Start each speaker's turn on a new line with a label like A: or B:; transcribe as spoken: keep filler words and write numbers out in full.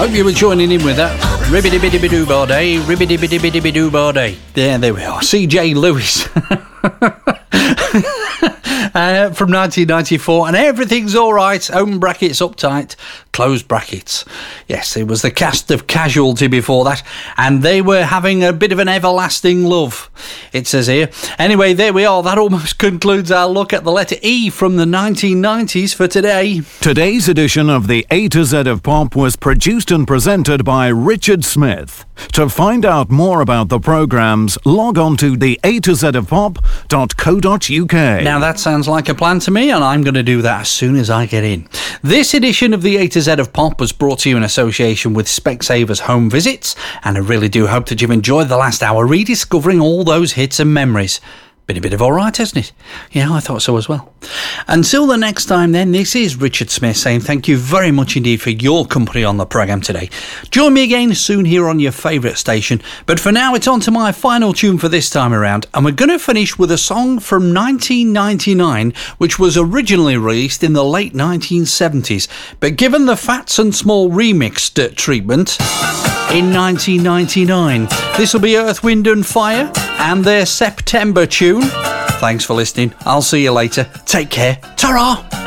A: Hope you were joining in with that. Ribbidi-bidi-bidi-doo-bar day, ribbidi-bidi-bidi-doo-bar day. Yeah, there we are. C J Lewis. Uh, from nineteen ninety-four, and everything's all right. Open brackets uptight, close brackets. Yes, it was the cast of Casualty before that, and they were having a bit of an everlasting love, it says here. Anyway, there we are. That almost concludes our look at the letter E from the nineteen nineties for today.
B: Today's edition of the A to Z of Pop was produced and presented by Richard Smith. To find out more about the programmes, log on to the A to Z of Pop dot co dot uk.
A: Now that sounds like a plan to me, and I'm going to do that as soon as I get in. This edition of the A to Z of Pop was brought to you in association with Specsavers Home Visits, and I really do hope that you've enjoyed the last hour rediscovering all those hits and memories. Been a bit of all right, hasn't it? Yeah, I thought so as well. Until the next time then, this is Richard Smith saying thank you very much indeed for your company on the programme today. Join me again soon here on your favourite station, but for now it's on to my final tune for this time around, and we're going to finish with a song from nineteen ninety-nine which was originally released in the late nineteen seventies, but given the Fats and Small remixed treatment in nineteen ninety-nine. This will be Earth, Wind and Fire and their September tune. Thanks for listening. I'll see you later. Take care. Ta-ra!